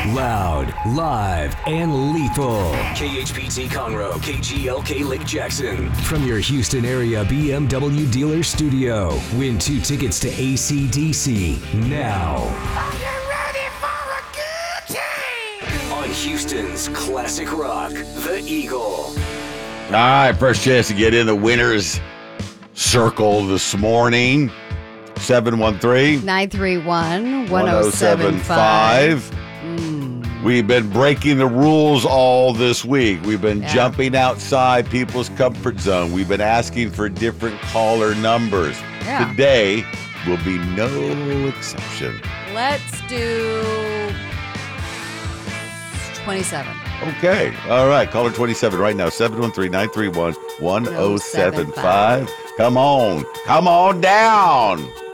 Loud, live, and lethal. KHPT Conroe, KGLK Lake Jackson. From your Houston area BMW dealer studio. Win 2 tickets to AC/DC now. Are you ready for a good time? On Houston's classic rock, The Eagle. All right, first chance to get in the winner's circle this morning. 713-931-1075. We've been breaking the rules all this week. We've been jumping outside people's comfort zone. We've been asking for different caller numbers. Yeah. Today will be no exception. Let's do 27. Okay. All right. Caller 27 right now. 713-931-1075. Come on. Come on down.